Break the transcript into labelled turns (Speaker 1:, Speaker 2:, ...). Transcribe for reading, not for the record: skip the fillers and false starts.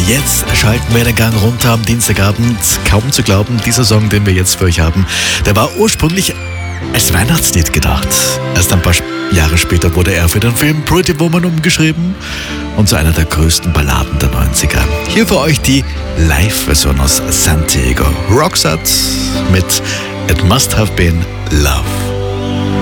Speaker 1: Jetzt schalten wir den Gang runter am Dienstagabend. Kaum zu glauben, dieser Song, den wir jetzt für euch haben, der war ursprünglich als Weihnachtslied gedacht. Erst ein paar Jahre später wurde er für den Film Pretty Woman umgeschrieben und zu einer der größten Balladen der 90er. Hier für euch die Live-Version aus San Diego. Roxette mit It Must Have Been Love.